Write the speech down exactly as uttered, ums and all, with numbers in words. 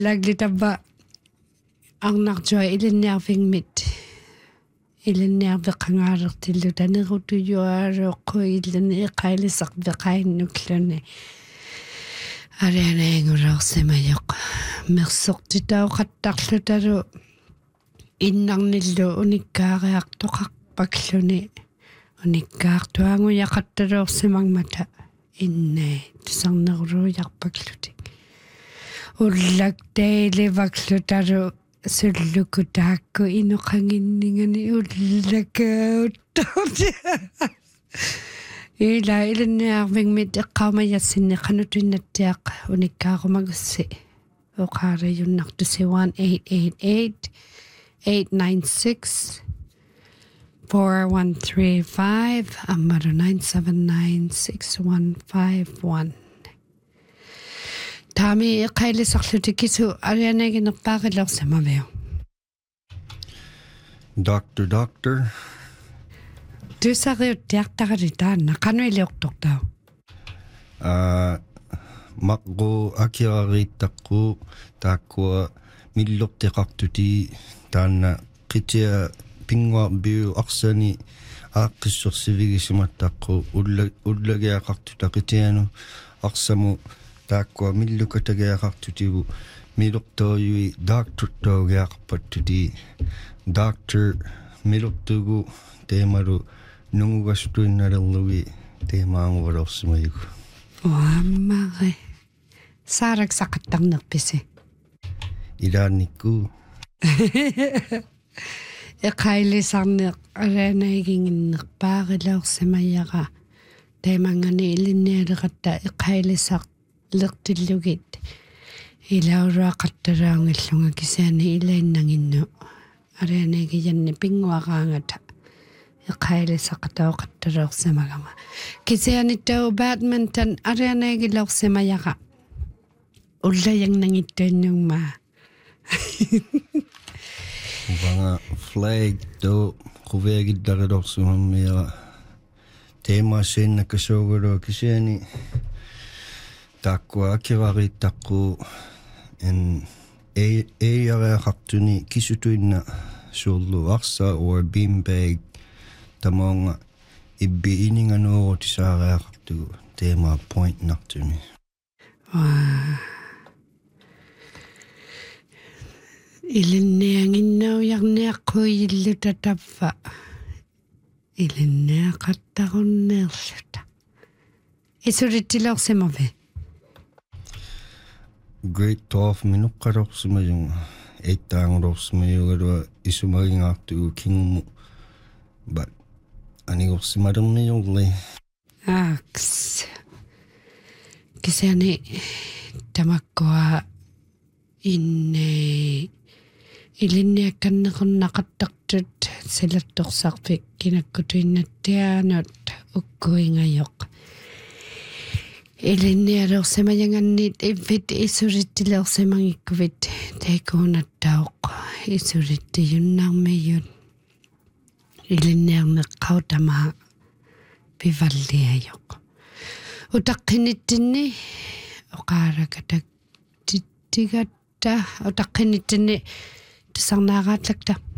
Lagli tabba ang nakjoy ilinnerving mit. Ilinnerve qangaarertillu tanerutujuaroqqu illan iqailiseqveqainnukluni. Arianaingulorsimajoq. Mersortitauqattarlutalu innarnillu unikkaariartoqarpakluni. Unikkaartuangujaqattaluorsimangmata innai tisarnerulujarpaklutik. Ullaktailivaqlutalu sullukutaakku inoqanginningani ullakauttorti. Ila ilinniarvingmit eqqaumayassinni qanutunnattiaq unikkaarumagassi. Uqaariyunnartusi one eight eight eight eight nine six four one three five amaru nine seven nine six one five one. Tami iqailisarlutikisu arianaginerpaaqilorsamavio. Doctor, doctor. Tusariuttiartaralitaanna qanuiliortortau. Ah, maqu akiariittaqqu taakkua millorteqartuti taanna qitia pingua biu arsani aaqqissorsivigissimattaqqu ulla ullagiaqartuta qitianu arsamu taakkua millukatagiaqartutigu milortoojui doctor toogiaqarpattuti doctor milortugu teemaru nungugastuinnalerlugi teemaanguvalorsimajugu. Wammare. Saarak saqattarnerpisi. Ilaannikku. Eqailisarneq alaanaiginginnerpaarilorsimajaqa teemangani ilinnialeqatta eqailisaq lertillugit ilauruaqattaraangallunga kisaani ilainnanginnu alaanaigiyanni pinguaqaangata eqailisaqatauqattaraorsimagama kisianittau badminton alaanaigilorsimajaqa ullayangnangittuannungmaa Vanga flag do quveagiddarilorsumammia teema senna kasogoro kisiani taakkua akivariittaqqu en eariaqartuni kisutuinna suullu arsa or beanbag tamonga ibbi ininganuorutisaariaqartugu teema point nartuni. Waa ilinnianginnaujaqniaqquiyillutatappa ilinniaqattaqunneerluta isurittilorsimavi Grade twelve minuqqalorsimajunga eittaangulorsimajugalua isumagingaartugu kingumu but anigorsimalerniorli aks kisiani tamakkua inne ilinniakkannequnnaqattartut silattorsarpik kinakkutuinnattiaanut ukkuingajoq ilinnialorsimajangannit ivvit isurittileorsimangikkuvit taikuunattauq isurittiyunnarmiyut ilinniarneqqautamaa pivalliajoq utaqqinittinni oqaarakatak tittigatta utaqqinittinni tisarnaaraatlakta